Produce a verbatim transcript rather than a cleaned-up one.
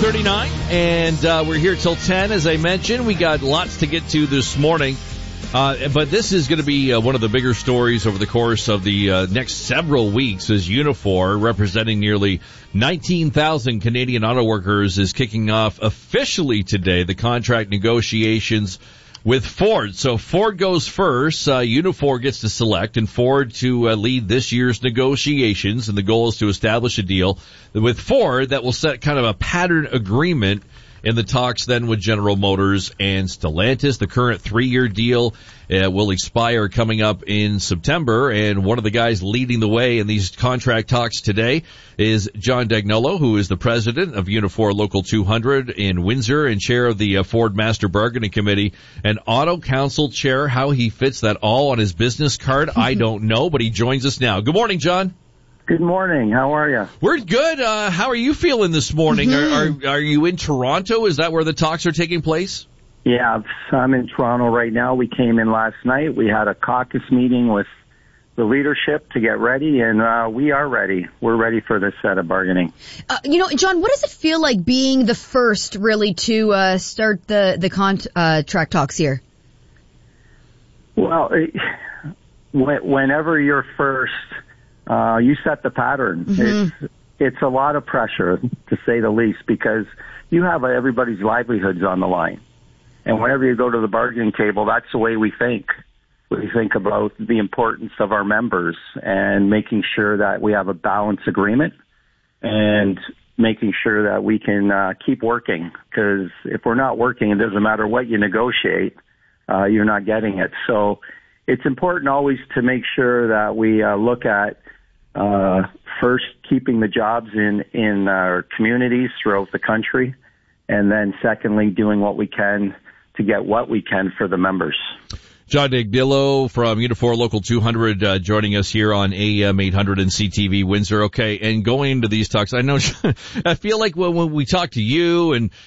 thirty-nine, and uh, we're here till ten, as I mentioned. We got lots to get to this morning, uh, but this is going to be uh, one of the bigger stories over the course of the uh, next several weeks, as Unifor, representing nearly nineteen thousand Canadian auto workers, is kicking off officially today the contract negotiations with Ford. So Ford goes first. Uh, Unifor gets to select, and Ford to uh, lead this year's negotiations. And the goal is to establish a deal with Ford that will set kind of a pattern agreement in the talks then with General Motors and Stellantis. The current three-year deal uh, will expire coming up in September, and one of the guys leading the way in these contract talks today is John Dagnolo, who is the president of Unifor Local two hundred in Windsor and chair of the uh, Ford Master Bargaining Committee and Auto Council chair. How he fits that all on his business card, I don't know, but he joins us now. Good morning, John. Good morning. How are you? We're good. Uh, how are you feeling this morning? Mm-hmm. Are, are are you in Toronto? Is that where the talks are taking place? Yeah, I'm in Toronto right now. We came in last night. We had a caucus meeting with the leadership to get ready, and uh, we are ready. We're ready for this set of bargaining. Uh, you know, John, what does it feel like being the first, really, to uh, start the the contract talks here? Well, it, whenever you're first, Uh, you set the pattern. Mm-hmm. It's, it's a lot of pressure, to say the least, because you have everybody's livelihoods on the line. And whenever you go to the bargaining table, that's the way we think. We think about the importance of our members and making sure that we have a balanced agreement and making sure that we can uh, keep working. Because if we're not working, it doesn't matter what you negotiate, uh, you're not getting it. So it's important always to make sure that we uh, look at Uh, first, keeping the jobs in, in our communities throughout the country, and then secondly, doing what we can to get what we can for the members. John Dagnolo from Unifor Local two hundred uh, joining us here on A M eight hundred and C T V Windsor. Okay, and going into these talks, I know I feel like when, when we talk to you and